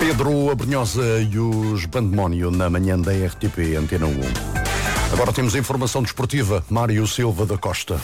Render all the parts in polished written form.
Pedro Abrunhosa e os Bandemónio na manhã da RTP Antena 1. Agora temos a informação desportiva. Mário Silva da Costa.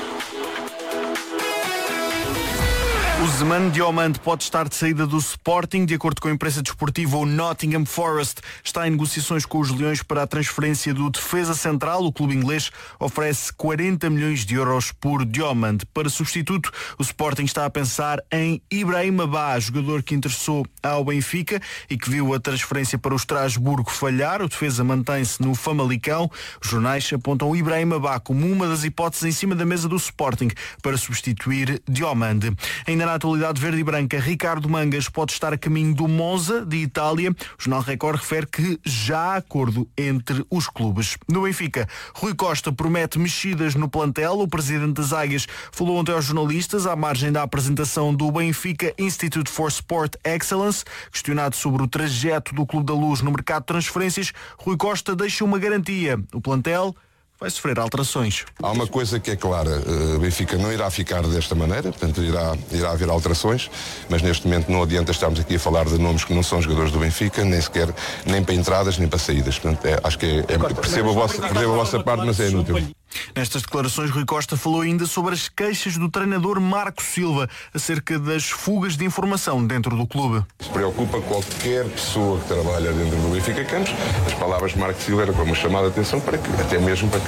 O Zemano Diomande pode estar de saída do Sporting. De acordo com a imprensa desportiva, o Nottingham Forest está em negociações com os Leões para a transferência do defesa central. O clube inglês oferece 40 milhões de euros por Diomande. Para substituto, o Sporting está a pensar em Ibrahim Abá, jogador que interessou ao Benfica e que viu a transferência para o Estrasburgo falhar. O defesa mantém-se no Famalicão. Os jornais apontam o Ibrahim Abá como uma das hipóteses em cima da mesa do Sporting para substituir Diomande. Ainda na atualidade verde e branca, Ricardo Mangas pode estar a caminho do Monza, de Itália. O Jornal Record refere que já há acordo entre os clubes. No Benfica, Rui Costa promete mexidas no plantel. O presidente das Águias falou ontem aos jornalistas à margem da apresentação do Benfica Institute for Sport Excellence. Questionado sobre o trajeto do Clube da Luz no mercado de transferências, Rui Costa deixa uma garantia. O plantel vai sofrer alterações. Há uma coisa que é clara, o Benfica não irá ficar desta maneira, portanto irá haver alterações, mas neste momento não adianta estarmos aqui a falar de nomes que não são jogadores do Benfica, nem sequer, nem para entradas, nem para saídas. Portanto, acho que percebo a vossa parte, mas é inútil. Nestas declarações, Rui Costa falou ainda sobre as queixas do treinador Marco Silva acerca das fugas de informação dentro do clube. Se preocupa qualquer pessoa que trabalha dentro do Benfica Campos, as palavras de Marco Silva eram para uma chamada de atenção para que, até mesmo para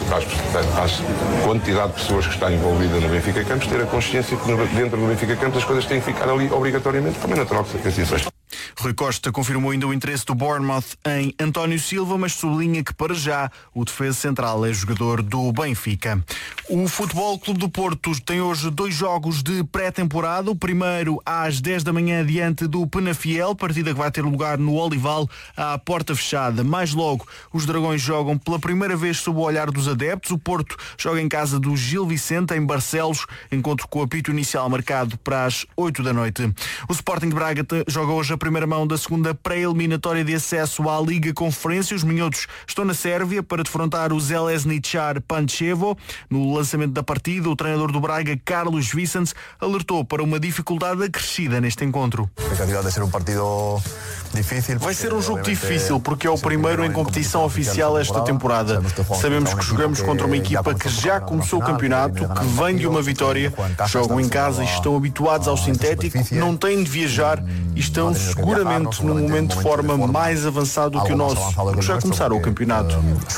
a quantidade de pessoas que está envolvida no Benfica Campos, ter a consciência que dentro do Benfica Campos as coisas têm que ficar ali obrigatoriamente, como é natural que assim seja. Rui Costa confirmou ainda o interesse do Bournemouth em António Silva, mas sublinha que para já o defesa central é jogador do Benfica. O Futebol Clube do Porto tem hoje 2 jogos de pré-temporada. O primeiro às 10 da manhã diante do Penafiel, partida que vai ter lugar no Olival à porta fechada. Mais logo, os Dragões jogam pela primeira vez sob o olhar dos adeptos. O Porto joga em casa do Gil Vicente, em Barcelos, encontro com o apito inicial marcado para as 8 da noite. O Sporting de Braga joga hoje a primeira mão da segunda pré-eliminatória de acesso à Liga Conferência. Os minhotos estão na Sérvia para defrontar o Željezničar Pančevo. No lançamento da partida, o treinador do Braga, Carlos Vicente, alertou para uma dificuldade acrescida neste encontro. Vai ser um jogo difícil porque é o primeiro em competição oficial esta temporada. Sabemos que jogamos contra uma equipa que já começou o campeonato, que vem de uma vitória, jogam em casa e estão habituados ao sintético, não têm de viajar e estão seguramente num momento de forma mais avançado do que o nosso, porque já começaram o campeonato.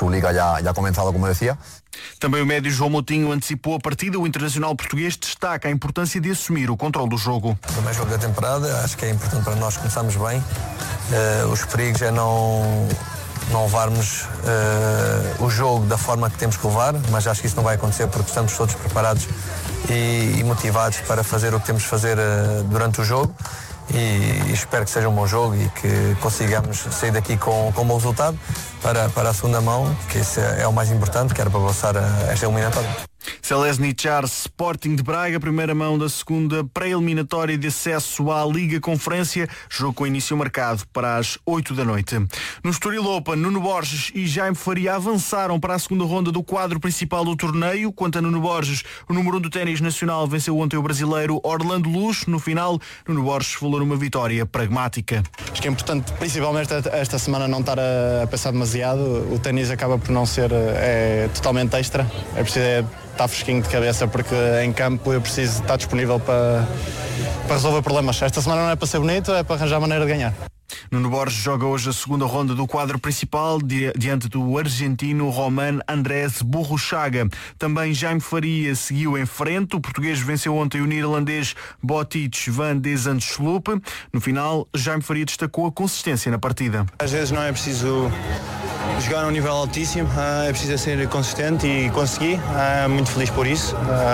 Também o médio João Moutinho antecipou a partida. O internacional português destaca a importância de assumir o controle do jogo. O primeiro jogo da temporada, acho que é importante para nós começarmos bem. Os perigos é não levarmos o jogo da forma que temos que levar, mas acho que isso não vai acontecer porque estamos todos preparados e motivados para fazer o que temos de fazer durante o jogo. E espero que seja um bom jogo e que consigamos sair daqui com um bom resultado para a segunda mão, que esse é o mais importante, que era para passar esta eliminatória. Željezničar Sporting de Braga, primeira mão da segunda pré-eliminatória de acesso à Liga Conferência, jogo com início marcado para as 8 da noite. No Estoril Open, Nuno Borges e Jaime Faria avançaram para a segunda ronda do quadro principal do torneio. Quanto a Nuno Borges, o número 1 do ténis nacional venceu ontem o brasileiro Orlando Luz. No final, Nuno Borges falou numa vitória pragmática. Acho que é importante, principalmente esta semana, não estar a pensar demasiado. O ténis acaba por não ser totalmente extra. É preciso estar fresquinho de cabeça, porque em campo eu preciso estar disponível para resolver problemas. Esta semana não é para ser bonito, é para arranjar maneira de ganhar. Nuno Borges joga hoje a segunda ronda do quadro principal diante do argentino Roman Andrés Burruchaga. Também Jaime Faria seguiu em frente. O português venceu ontem o neerlandês Botic van de Zandschulp. No final, Jaime Faria destacou a consistência na partida. Às vezes não é preciso jogar a um nível altíssimo, é preciso ser consistente e consegui. Muito feliz por isso.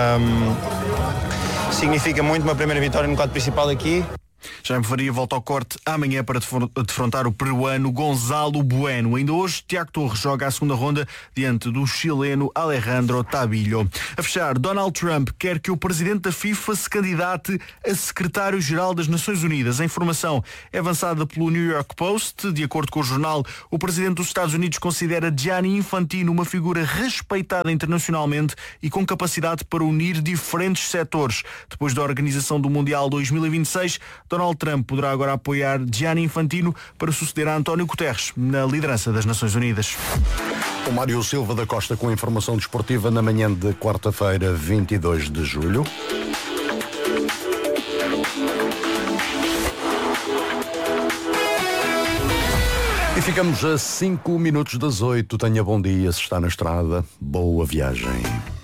Significa muito uma primeira vitória no quadro principal aqui. Jaime Faria volta ao corte amanhã para defrontar o peruano Gonzalo Bueno. Ainda hoje, Tiago Torres joga a segunda ronda diante do chileno Alejandro Tabillo. A fechar, Donald Trump quer que o presidente da FIFA se candidate a secretário-geral das Nações Unidas. A informação é avançada pelo New York Post. De acordo com o jornal, o presidente dos Estados Unidos considera Gianni Infantino uma figura respeitada internacionalmente e com capacidade para unir diferentes setores. Depois da organização do Mundial 2026, Donald Trump poderá agora apoiar Gianni Infantino para suceder a António Guterres na liderança das Nações Unidas. O Mário Silva da Costa com a informação desportiva na manhã de quarta-feira, 22 de julho. E ficamos a 5 minutos das 8. Tenha bom dia, se está na estrada, boa viagem.